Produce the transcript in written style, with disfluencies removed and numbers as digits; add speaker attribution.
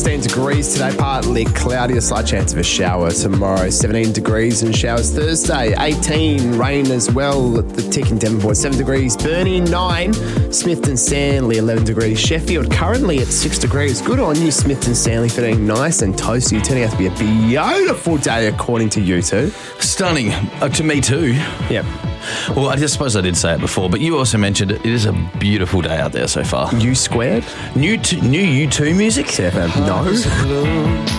Speaker 1: 16 degrees today, partly cloudy, a slight chance of a shower tomorrow. 17 degrees and showers Thursday. 18, rain as well at the tick in Devonport. 7 degrees. Burnie, 9. Smith and Stanley, 11 degrees. Sheffield currently at 6 degrees. Good on you, Smith and Stanley, for being nice and toasty. Turning out to be a beautiful day according to you two.
Speaker 2: Stunning. To me too.
Speaker 1: Yep.
Speaker 2: Well, I just suppose I did say it before, but you also mentioned it is a beautiful day out there so far.
Speaker 1: U squared?
Speaker 2: New U2 music?
Speaker 1: No.